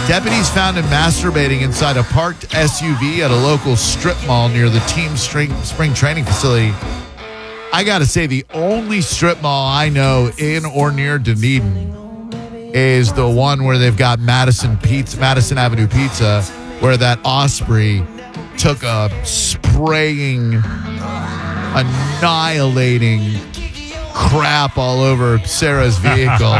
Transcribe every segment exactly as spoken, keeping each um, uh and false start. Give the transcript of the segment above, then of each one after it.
Deputies found him masturbating inside a parked S U V at a local strip mall near the team's spring, spring training facility. I got to say, the only strip mall I know in or near Dunedin is the one where they've got Madison Pizza, Madison Avenue Pizza, where that Osprey took a spraying, annihilating crap all over Sarah's vehicle.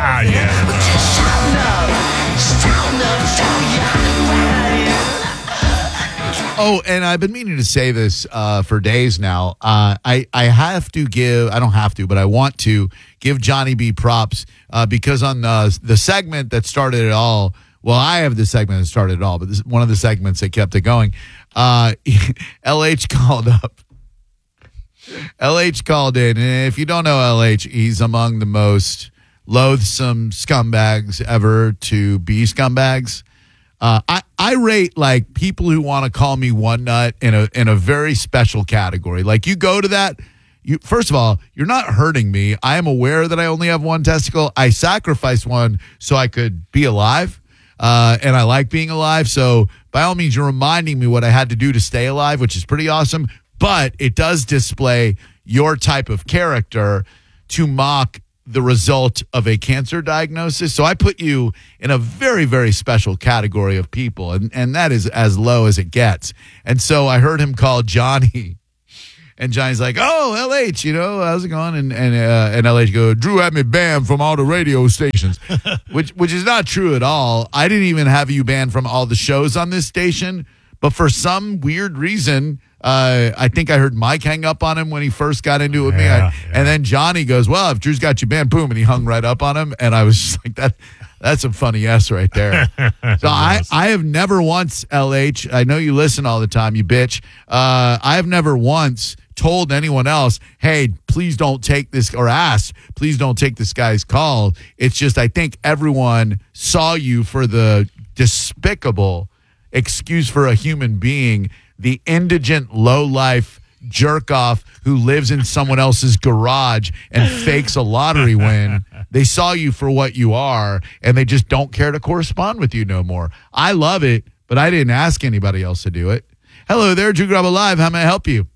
Oh, and I've been meaning to say this uh, for days now. Uh, I, I have to give, I don't have to, but I want to give Johnny B props uh, because on the, the segment that started it all, well, I have the segment that started it all, but this is one of the segments that kept it going. Uh, L H called up. L H called in, and if you don't know L H, he's among the most loathsome scumbags ever to be scumbags. Uh, I, I rate like people who want to call me one nut in a in a very special category. Like you go to that, you first of all, you're not hurting me. I am aware that I only have one testicle. I sacrificed one so I could be alive, uh, and I like being alive. So by all means, you're reminding me what I had to do to stay alive, which is pretty awesome. But it does display your type of character to mock the result of a cancer diagnosis. So I put you in a very, very special category of people, and, and that is as low as it gets. And so I heard him call Johnny, and Johnny's like, oh, L H, you know, how's it going? And and, uh, and L H go, Drew had me banned from all the radio stations, which which is not true at all. I didn't even have you banned from all the shows on this station, but for some weird reason, Uh, I think I heard Mike hang up on him when he first got into it with me. Yeah, I, yeah. And then Johnny goes, well, if Drew's got you banned, boom, and he hung right up on him. And I was just like, that. That's some funny S right there. So I, I have never once, L H, I know you listen all the time, you bitch. Uh, I have never once told anyone else, hey, please don't take this, or asked, please don't take this guy's call. It's just I think everyone saw you for the despicable excuse for a human being, the indigent, low-life jerk-off who lives in someone else's garage and fakes a lottery win. They saw you for what you are, and they just don't care to correspond with you no more. I love it, but I didn't ask anybody else to do it. Hello there, Drew Grubba Live. How may I help you?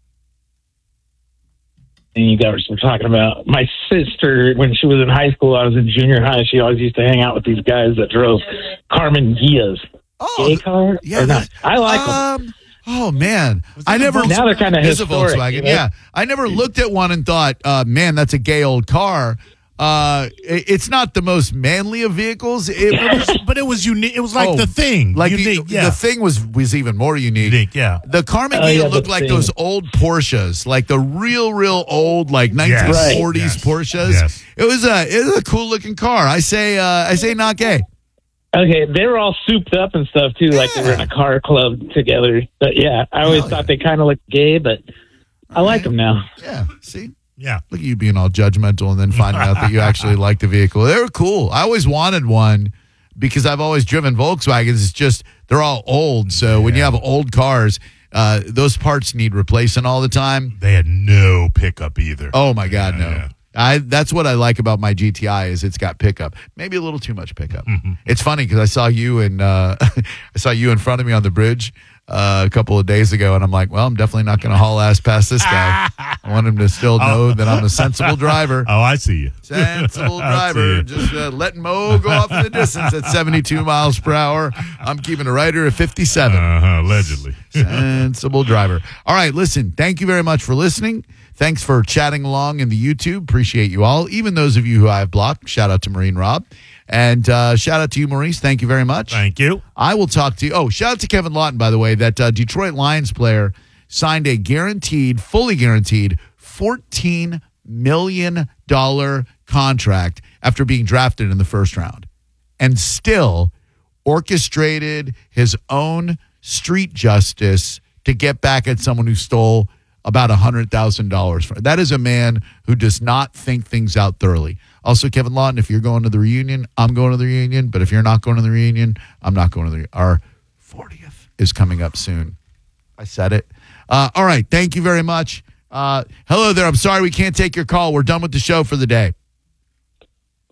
And you guys were talking about my sister when she was in high school. I was in junior high. She always used to hang out with these guys that drove Carmen Gias. Oh, Gay car? yeah, or not? I like them. um, Oh, man. I never. Now they're kind of It's a historic. Volkswagen, You know? yeah. I never looked at one and thought, uh, man, that's a gay old car. Uh, it- it's not the most manly of vehicles. It, it was But it was unique. It was like Oh, the thing. like unique. the, yeah. the thing was was even more unique. Unique, yeah. The Carmen Oh, Ghia yeah, looked the like thing. those old Porsches, like the real, real old, like nineteen forties Yes. Porsches. Yes. It was a it was a cool looking car. I say uh, I say not gay. Okay, they were all souped up and stuff, too, like they were in a car club together. But, yeah, I always Hell thought yeah. they kind of looked gay, but I like them now. Yeah. See. Yeah. Look at you being all judgmental and then finding out that you actually like the vehicle. They were cool. I always wanted one because I've always driven Volkswagens. It's just they're all old. So when you have old cars, uh, those parts need replacing all the time. They had no pickup either. Oh, my God, Yeah, no. yeah. I That's what I like about my G T I is it's got pickup. Maybe a little too much pickup. Mm-hmm. It's funny because I saw you in uh, I saw you in front of me on the bridge uh, a couple of days ago, and I'm like, well, I'm definitely not going to haul ass past this guy. I want him to still know that I'm a sensible driver. Oh, I see you. Sensible I see driver, you. just uh, letting Mo go off in the distance at seventy-two miles per hour. I'm keeping a rider at fifty-seven. Uh-huh, allegedly. Sensible driver. All right, listen, thank you very much for listening. Thanks for chatting along in the YouTube. Appreciate you all. Even those of you who I've blocked. Shout out to Marine Rob. And uh, shout out to you, Maurice. Thank you very much. Thank you. I will talk to you. Oh, shout out to Kevin Lawton, by the way. That uh, Detroit Lions player signed a guaranteed, fully guaranteed, fourteen million dollars contract after being drafted in the first round. And still orchestrated his own street justice to get back at someone who stole about one hundred thousand dollars. That is a man who does not think things out thoroughly. Also, Kevin Lawton, if you're going to the reunion, I'm going to the reunion. But if you're not going to the reunion, I'm not going to the reunion. Our fortieth is coming up soon. I said it. Uh, all right. Thank you very much. Uh, hello there. I'm sorry we can't take your call. We're done with the show for the day.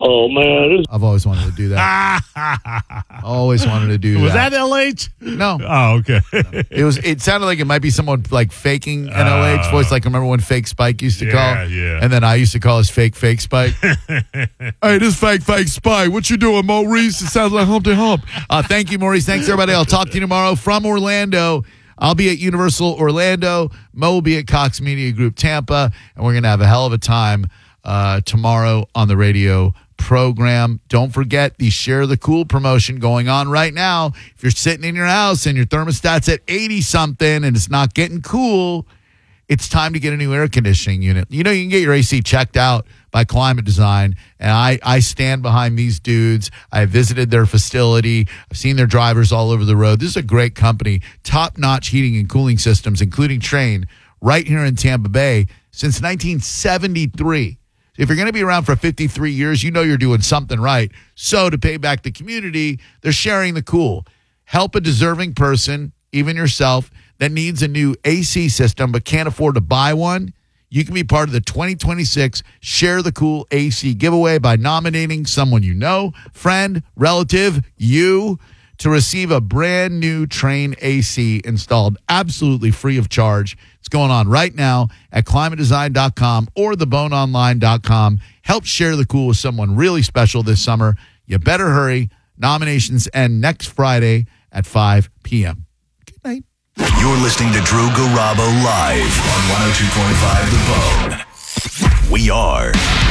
Oh, man. I've always wanted to do that. Always wanted to do Was that. that L H? No. Oh, okay. It was. It sounded like it might be someone like faking an L H voice. Like remember when Fake Spike used to Yeah, call? yeah. And then I used to call his fake fake Spike. Hey, this fake fake Spike. What you doing, Maurice? It sounds like Humpty Hump. Uh, thank you, Maurice. Thanks everybody. I'll talk to you tomorrow from Orlando. I'll be at Universal Orlando. Mo will be at Cox Media Group Tampa, and we're gonna have a hell of a time uh, tomorrow on the radio program. Don't forget the Share the Cool promotion going on right now. If you're sitting in your house and your thermostat's at eighty something and it's not getting cool, it's time to get a new air conditioning unit. You know, you can get your A C checked out by Climate Design, and I, I stand behind these dudes. I visited their facility. I've seen their drivers all over the road. This is a great company, top-notch heating and cooling systems, including Trane, right here in Tampa Bay since nineteen seventy-three. If you're going to be around for fifty-three years, you know you're doing something right. So to pay back the community, they're sharing the cool. Help a deserving person, even yourself, that needs a new A C system but can't afford to buy one. You can be part of the twenty twenty-six Share the Cool A C giveaway by nominating someone you know, friend, relative, you, to receive a brand new Trane A C installed absolutely free of charge. It's going on right now at climate design dot com or the bone online dot com. Help share the cool with someone really special this summer. You better hurry. Nominations end next Friday at five p.m. Good night. You're listening to Drew Garabo live on one oh two point five The Bone. We are